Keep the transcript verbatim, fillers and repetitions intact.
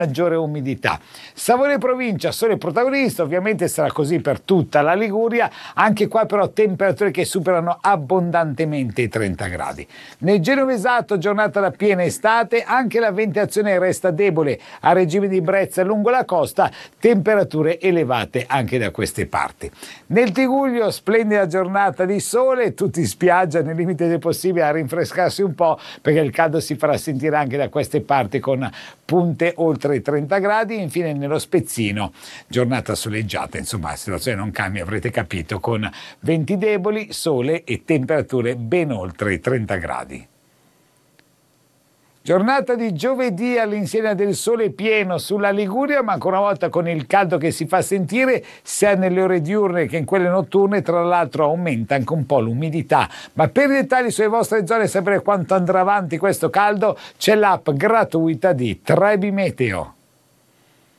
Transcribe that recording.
maggiore umidità. Savona e provincia, sole protagonista, ovviamente sarà così per tutta la Liguria, anche qua però temperature che superano abbondantemente i trenta gradi. Nel Genovesato giornata da piena estate, anche la ventilazione resta debole a regime di brezza lungo la costa, temperature elevate anche da queste parti. Nel Tigullio splendida giornata di sole, tutti in spiaggia nel limite del possibile a rinfrescarsi un po', perché il caldo si farà sentire anche da queste parti con punte oltre i trenta gradi. Infine nello Spezzino giornata soleggiata, insomma la situazione non cambia, avrete capito, con venti deboli, sole e temperature ben oltre i trenta gradi. Giornata di giovedì all'insegna del sole pieno sulla Liguria, ma ancora una volta con il caldo che si fa sentire sia nelle ore diurne che in quelle notturne. Tra l'altro aumenta anche un po' l'umidità. Ma per i dettagli sulle vostre zone e sapere quanto andrà avanti questo caldo c'è l'app gratuita di Trebi Meteo.